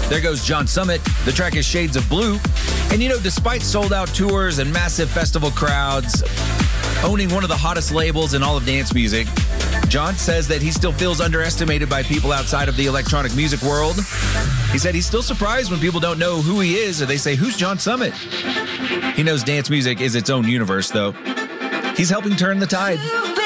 There goes John Summit. The track is Shades of Blue. And despite sold out tours and massive festival crowds, owning one of the hottest labels in all of dance music, John says that he still feels underestimated by people outside of the electronic music world. He said he's still surprised when people don't know who he is or they say, "Who's John Summit?" He knows dance music is its own universe, though. He's helping turn the tide.